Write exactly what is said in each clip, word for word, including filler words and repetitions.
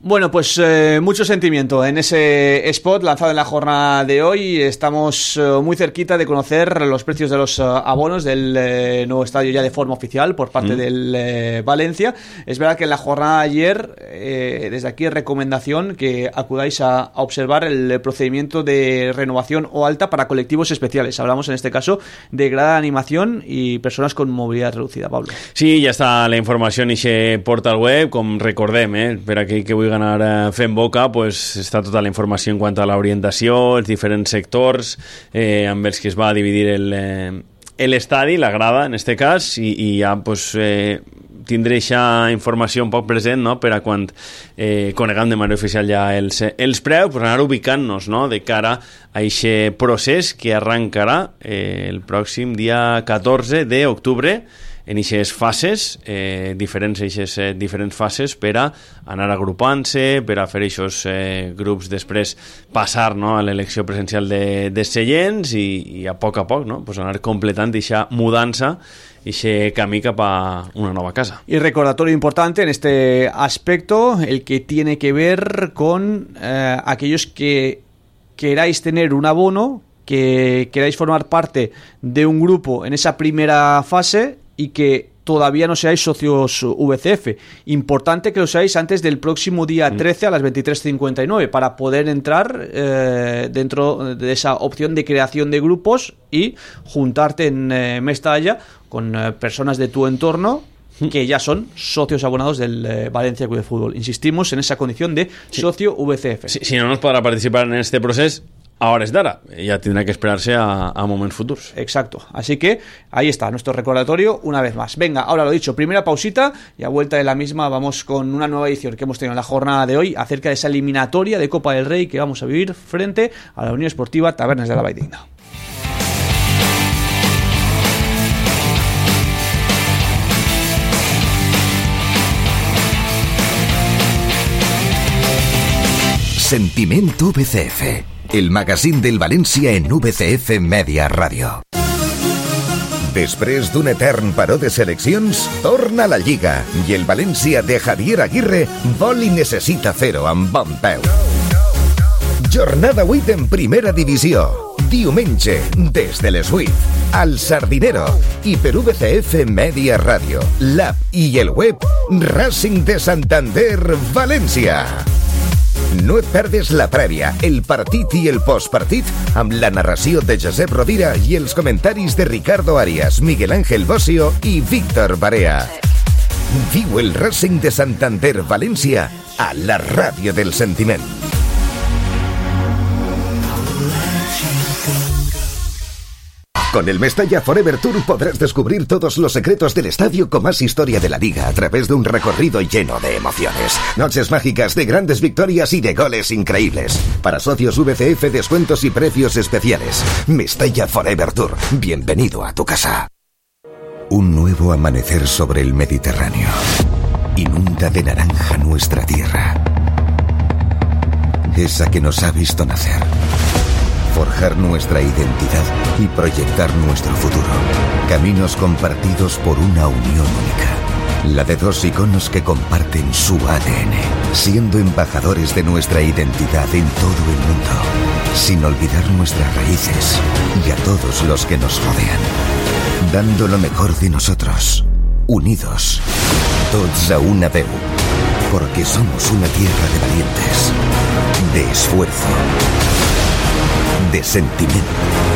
Bueno, pues eh, mucho sentimiento en ese spot lanzado en la jornada de hoy. Estamos eh, muy cerquita de conocer los precios de los eh, abonos del eh, nuevo estadio ya de forma oficial por parte mm. del eh, Valencia. Es verdad que en la jornada de ayer, eh, desde aquí recomendación que acudáis a, a observar el procedimiento de renovación o alta para colectivos especiales. Hablamos en este caso de grada de animación y personas con movilidad reducida. Pablo. Sí, ja està la informació en ese portal web, com recordem, eh, per aquell que vulgui anar fent boca, pues, està tota la informació en quant a l'orientació, els diferents sectors eh, amb els que es va dividir el, eh, l'estadi, la grada en este cas, i, i ja pues, eh, tindré aquesta informació un poc present, no?, per a quan eh, coneguem de manera oficial ja els, els preus, per anar ubicant-nos, no?, de cara a aquest procés que arrencarà eh, el pròxim dia catorze d'octubre en aquestes fases, eh, diferents, eixes, eh, diferents fases per a anar agrupant-se, per a fer aquests eh, grups després passar, no?, a l'elecció presencial de, de seients i, i a poc a poc, no?, pues anar completant aquesta mudança y ese camí cap a una nueva casa. Y recordatorio importante en este aspecto, el que tiene que ver con eh, aquellos que queráis tener un abono, que queráis formar parte de un grupo en esa primera fase y que todavía no seáis socios V C F. Importante que lo seáis antes del próximo día trece a las veintitrés cincuenta y nueve para poder entrar eh, dentro de esa opción de creación de grupos y juntarte en eh, Mestalla con eh, personas de tu entorno que ya son socios abonados del eh, Valencia Club de Fútbol. Insistimos en esa condición de socio V C F. Si, si no nos podrá participar en este proceso, ahora es d'ara, ya tendrá que esperarse a, a momentos futuros. Exacto, así que ahí está nuestro recordatorio una vez más. Venga, ahora lo dicho, primera pausita y a vuelta de la misma vamos con una nueva edición que hemos tenido en la jornada de hoy acerca de esa eliminatoria de Copa del Rey que vamos a vivir frente a la Unión Esportiva Tabernes de la Valldigna. Sentiment V C F, el magazín del València en V C F Media Ràdio. Després d'un etern paró de seleccions, torna la Lliga i el València de Javier Aguirre vol i necessita fer-ho amb bon peu. Jornada vuit en primera divisió. Diumenge, des de les vuit, al Sardinero i per V C F Media Ràdio, l'app i el web Racing de Santander València. No et perdes la prèvia, el partit i el postpartit amb la narració de Josep Rovira i els comentaris de Ricardo Arias, Miguel Ángel Bossio i Víctor Barea. Viu el Racing de Santander València a la ràdio del sentiment. Con el Mestalla Forever Tour podrás descubrir todos los secretos del estadio con más historia de la liga a través de un recorrido lleno de emociones. Noches mágicas de grandes victorias y de goles increíbles. Para socios V C F, descuentos y precios especiales. Mestalla Forever Tour. Bienvenido a tu casa. Un nuevo amanecer sobre el Mediterráneo. Inunda de naranja nuestra tierra. Esa que nos ha visto nacer. Forjar nuestra identidad y proyectar nuestro futuro. Caminos compartidos por una unión única. La de dos iconos que comparten su A D N, siendo embajadores de nuestra identidad en todo el mundo, sin olvidar nuestras raíces y a todos los que nos rodean. Dando lo mejor de nosotros, unidos, tots a una veu, porque somos una tierra de valientes, de esfuerzo, de sentimiento,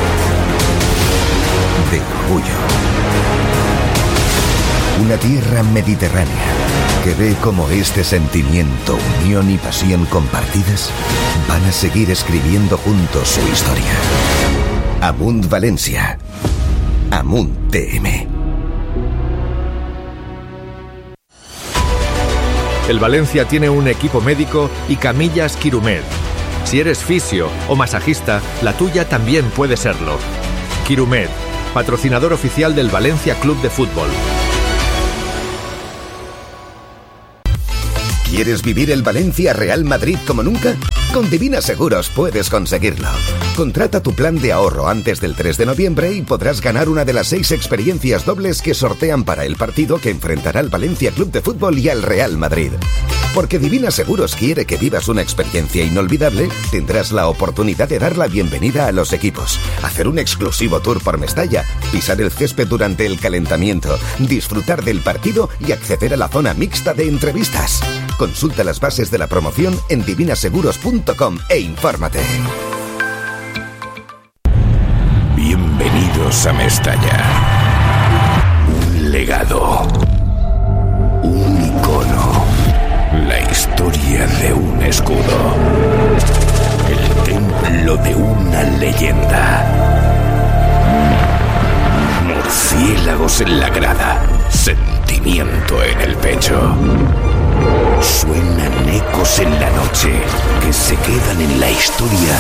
de orgullo. Una tierra mediterránea que ve cómo este sentimiento, unión y pasión compartidas van a seguir escribiendo juntos su historia. Amunt Valencia. Amunt T M. El Valencia tiene un equipo médico y camillas Quirumed. Si eres fisio o masajista, la tuya también puede serlo. Quirumed, patrocinador oficial del Valencia Club de Fútbol. ¿Quieres vivir el Valencia Real Madrid como nunca? Con Divina Seguros puedes conseguirlo. Contrata tu plan de ahorro antes del tres de noviembre y podrás ganar una de las seis experiencias dobles que sortean para el partido que enfrentará al Valencia Club de Fútbol y al Real Madrid. Porque Divina Seguros quiere que vivas una experiencia inolvidable, tendrás la oportunidad de dar la bienvenida a los equipos, hacer un exclusivo tour por Mestalla, pisar el césped durante el calentamiento, disfrutar del partido y acceder a la zona mixta de entrevistas. Consulta las bases de la promoción en divina seguros punto com e infórmate. Bienvenidos a Mestalla. Un legado. Un icono. La historia de un escudo. El templo de una leyenda. Murciélagos en la grada. Sentimiento en el pecho. Suenan ecos en la noche que se quedan en la historia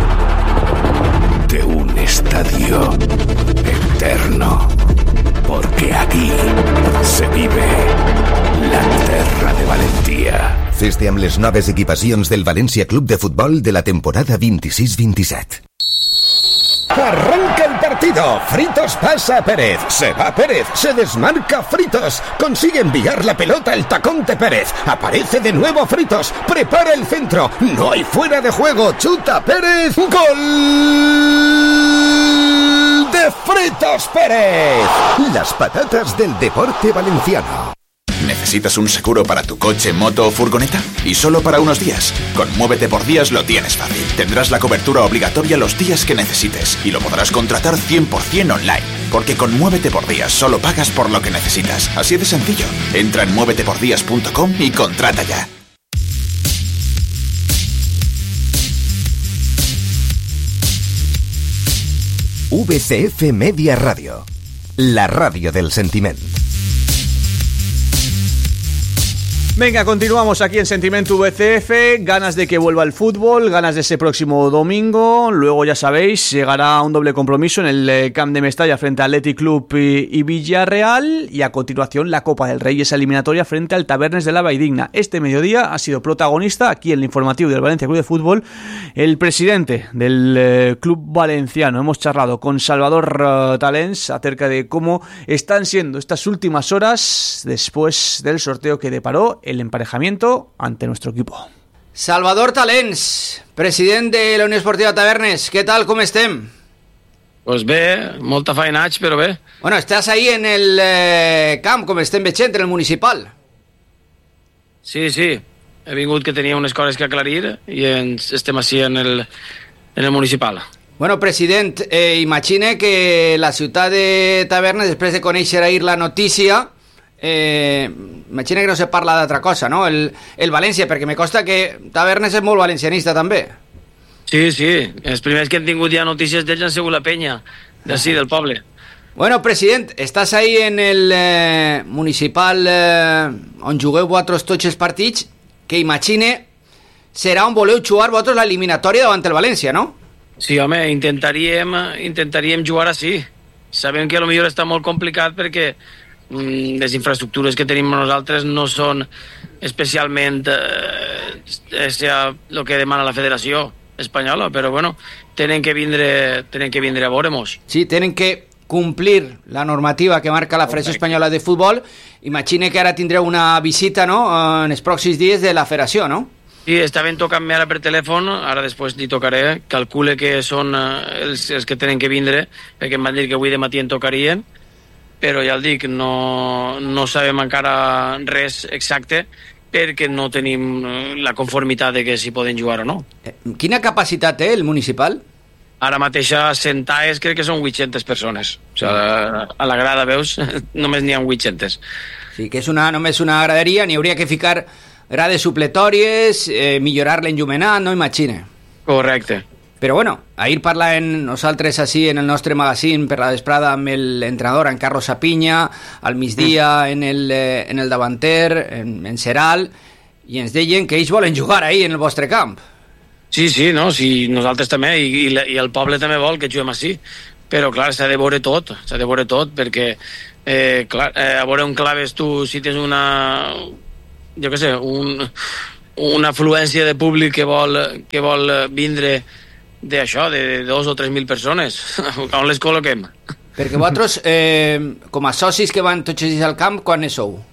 de un estadio eterno. Porque aquí se vive la terra de Valentía. Fes-te amb les noves equipacions del València Club de Futbol de la temporada veintiséis veintisiete. Arranca el partido. Fritos pasa a Pérez. Se va Pérez. Se desmarca Fritos. Consigue enviar la pelota al tacón de Pérez. Aparece de nuevo Fritos. Prepara el centro. No hay fuera de juego. Chuta Pérez. ¡Gol de Fritos Pérez! Las patatas del deporte valenciano. ¿Necesitas un seguro para tu coche, moto o furgoneta? Y solo para unos días. Con Muévete por Días lo tienes fácil. Tendrás la cobertura obligatoria los días que necesites y lo podrás contratar cien por ciento online. Porque con Muévete por Días solo pagas por lo que necesitas. Así de sencillo. Entra en muévete por días punto com y contrata ya. V C F Media Radio. La radio del sentiment. Venga, continuamos aquí en Sentimiento V C F. Ganas de que vuelva el fútbol, ganas de ese próximo domingo. Luego, ya sabéis, llegará un doble compromiso en el Camp de Mestalla frente a Athletic Club y, y Villarreal. Y a continuación la Copa del Rey, esa eliminatoria frente al Tabernes de la Valldigna. Este mediodía ha sido protagonista aquí en el informativo del Valencia Club de Fútbol el presidente del eh, club valenciano. Hemos charlado con Salvador uh, Talens acerca de cómo están siendo estas últimas horas después del sorteo que deparó el emparejamiento ante nuestro equipo. Salvador Talens, president de la Unió Esportiva Tavernes, què tal, com estem? Pues bé, molta feinatge, però bé. Bueno, estàs ahí en el eh, camp, com estem veient, en el municipal. Sí, sí, he vingut que tenia unes coses que aclarir i ens estem així en el, en el municipal. Bueno, president, eh, imagine que la ciutat de Tavernes, després de conèixer ahir la notícia, Eh, imagina que no se parla d'altra cosa, no? El, el València, perquè me costa que Tavernes és molt valencianista també. Sí, sí, els primers que han tingut ja notícies d'ells han sigut la penya d'ací, del poble. Bueno, president, estàs ahí en el eh, municipal eh, on jugueu vosaltres tots els partits, que imagine serà on voleu jugar vosaltres l'eliminatòria davant el València, no? Sí, home, intentaríem, intentaríem jugar així. Sabem que potser està molt complicat perquè les infraestructures que tenim nosaltres no són especialment eh, el que demana la Federació Espanyola, però bueno, tenen que vindre, tenen que vindre a veure-mos. Sí, tenen que complir la normativa que marca la Federació Espanyola de Futbol. Imagine que ara tindreu una visita, no?, en els pròxims dies de la Federació, no? Sí, estaven tocant-me ara per telèfon, ara després li tocaré, calcule que són els, els que tenen que vindre, perquè em van dir que avui de matí en tocarien, però ja el dic, no, no sabem encara res exacte perquè no tenim la conformitat de que si poden jugar o no. Quina capacitat té el municipal? Ara mateix a Centaes crec que són vuit-centes persones. O sigui, a, a la grada, veus, només n'hi ha vuit-centes. Sí, que és una, només una graderia, n'hi hauria que ficar grades supletòries, eh, millorar l'enllumenat, no imagine. Correcte. Però bueno, ahir parlàvem nosaltres així en el nostre magazín per la vesprada amb l'entrenador, en Carlos Sapinya, al migdia en el, eh, en el davanter, en, en Seral, i ens deien que ells volen jugar ahí en el vostre camp. Sí, sí, no, sí, nosaltres també, i, i, i el poble també vol que juguem així, però clar, s'ha de veure tot, s'ha de veure tot, perquè eh, clar, eh, a veure on claves tu si tens una, jo què sé, un, una afluència de públic que vol, que vol vindre d'això, de dos o tres mil persones. On les col·loquem? Perquè vosaltres, eh, com a socis que van tots els dies al camp, quan ne sou?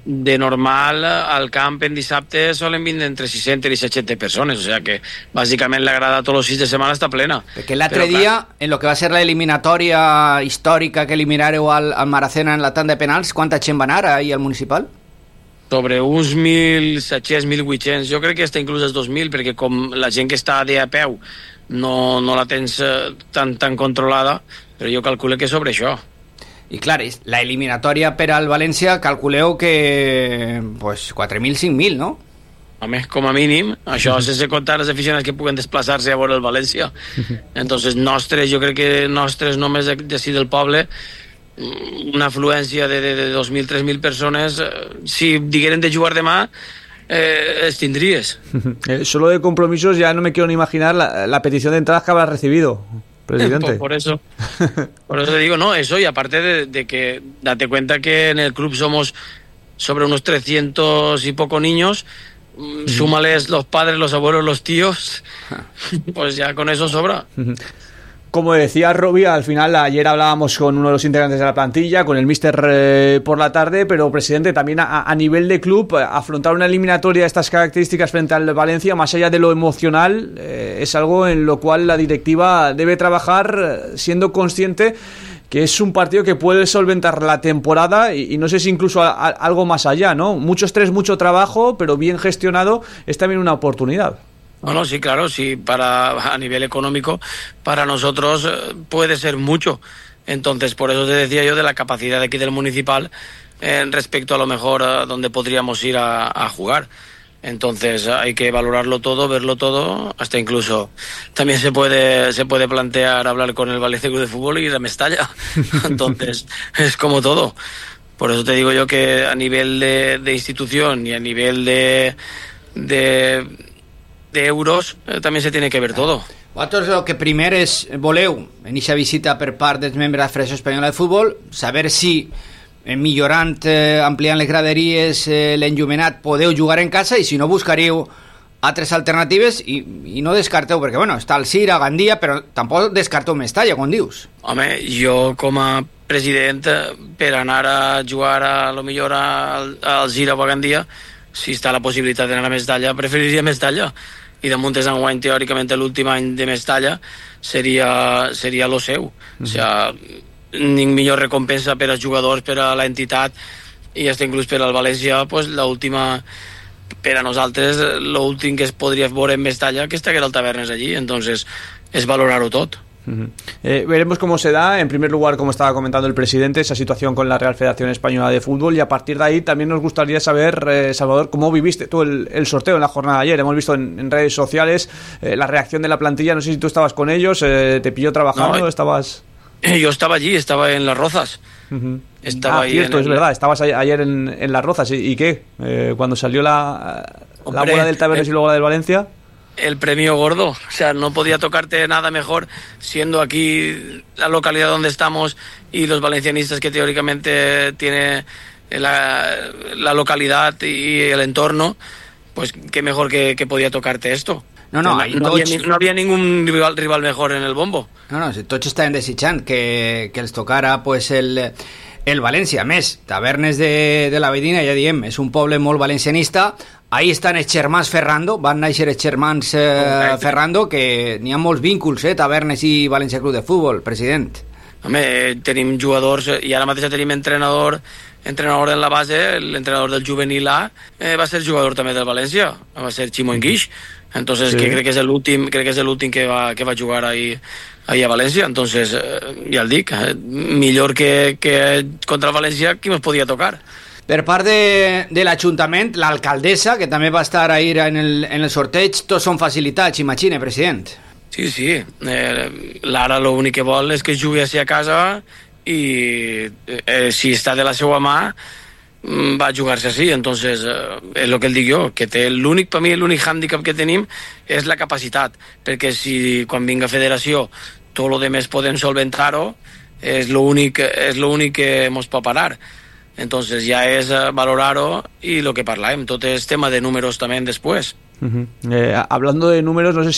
de normal al camp en dissabte solen vindre entre sis-centes i set-centes persones, o sea que bàsicament la grada tots els sis de setmana està plena. Perquè l'altre dia, en lo que va ser la eliminatòria històrica que eliminareu al, al Maracena en la tanda de penals, quanta gent va anar ahir al municipal? Sobre uns mil set-cents, mil vuit-cents, jo crec que està inclús els dos mil, perquè com la gent que està de a peu no, no la tens eh, tan, tan controlada, però jo calculo que sobre això. I clar, la eliminatòria per al València calculeu que pues, quatre mil, cinc mil, no? Home, com a mínim, això sense comptar les aficionats que puguen desplaçar-se a veure el València. Entonces, nostres, jo crec que nostres només d'ací del poble, una afluència de, de, de dos mil, tres mil persones, si digueren de jugar demà, eh, es tindries. Eh, solo de compromisos ya no me quiero ni imaginar la, la petición de entradas que habrás recibido, presidente. Por, por eso, por eso te digo, no, eso, y aparte de, de que date cuenta que en el club somos sobre unos trescientos y poco niños, mm. súmales los padres, los abuelos, los tíos, pues ya con eso sobra. Como decía Robbie, al final ayer hablábamos con uno de los integrantes de la plantilla, con el míster eh, por la tarde, pero presidente, también a, a nivel de club, afrontar una eliminatoria de estas características frente al Valencia, más allá de lo emocional, eh, es algo en lo cual la directiva debe trabajar siendo consciente que es un partido que puede solventar la temporada y, y no sé si incluso a, a, algo más allá, ¿no? Mucho estrés, mucho trabajo, pero bien gestionado, es también una oportunidad. Bueno, sí, claro, sí, para a nivel económico, para nosotros eh, puede ser mucho. Entonces, por eso te decía yo de la capacidad de aquí del municipal eh, respecto a lo mejor a donde podríamos ir a, a jugar. Entonces, hay que valorarlo todo, verlo todo, hasta incluso también se puede se puede plantear hablar con el Valencia Club de Fútbol y ir a Mestalla. Entonces, es como todo. Por eso te digo yo que a nivel de, de institución y a nivel de... de de euros, eh, també se tiene que ver todo. Vosaltres el que primer és, voleu, en aquesta visita per part dels membres de la Federació Espanyola de Futbol, saber si, eh, millorant, eh, ampliant les graderies, eh, l'enllumenat, podeu jugar en casa, i si no buscaríeu altres alternatives, i, i no descarteu, perquè bueno, està el Cira, Gandia, però tampoc descarteu Mestalla, com dius. Home, jo com a president, per anar a jugar a lo millor al, al Cira o a Gandia, si està la possibilitat d'anar a Mestalla, preferiria Mestalla. I damunt és enguany, teòricament, l'últim any de Mestalla seria, seria lo seu. Mm-hmm. O sigui, ni millor recompensa per als jugadors, per a l'entitat i fins inclús per al València, pues, l'última, per a nosaltres, l'últim que es podria veure en Mestalla, que estaria al Tavernes allí. Entonces, és valorar-ho tot. Uh-huh. Eh, veremos cómo se da, en primer lugar, como estaba comentando el presidente, esa situación con la Real Federación Española de Fútbol, y a partir de ahí también nos gustaría saber, eh, Salvador, cómo viviste tú el, el sorteo en la jornada de ayer. Hemos visto en, en redes sociales eh, la reacción de la plantilla, no sé si tú estabas con ellos, eh, te pilló trabajando, no, estabas... Yo estaba allí, estaba en Las Rozas. Uh-huh. Estaba ah, ahí cierto, en es el... verdad, estabas ayer en, en Las Rozas, ¿y, y qué? Eh, cuando salió la, Hombre, la bola del Tabernes eh... y luego la del Valencia... El premio gordo, o sea, no podía tocarte nada mejor siendo aquí la localidad donde estamos y los valencianistas que teóricamente tiene la, la localidad y el entorno, pues qué mejor que, que podía tocarte esto. No, no, no, no, había, no había ningún rival, rival mejor en el bombo. No, no, tots estaven desitjant que, que els tocara pues, el, el València. A més, Tavernes de, de la Vedina, ja diem, és un poble molt valencianista. Ahí estan els germans Ferrando, van néixer els germans eh, Ferrando, que n'hi ha molts vínculs, eh, Tavernes i València Club de Futbol, president. Home, tenim jugadors, i ara mateix tenim entrenador, entrenador en la base, l'entrenador del juvenil A, eh, va ser jugador també del València, va ser Ximo Enguix, entonces sí. que crec que és l'últim, crec que és l'últim que va que va jugar ahí, ahí a València, entonces eh, ja el dic, eh, millor que, que contra el València, qui ens podia tocar? Per part de, de l'Ajuntament, l'alcaldessa, que també va estar ahir en el, en el sorteig, tots són facilitats, imagina, president. Sí, sí. Eh, L'Ara l'únic que vol és que jugui a casa i eh, si està de la seva mà va a jugar-se així. Entonces, eh, és el que el dic jo, que té l'únic, per mi, l'únic hàndicap que tenim és la capacitat, perquè si quan vinga federació tot el demés podem solventar-ho, és l'únic és l'únic que ens pot parar. Entonces ya es uh, valorar-ho y lo que parlàvem, tot és tema de números también después. Uh-huh. eh, hablando de números, no sé si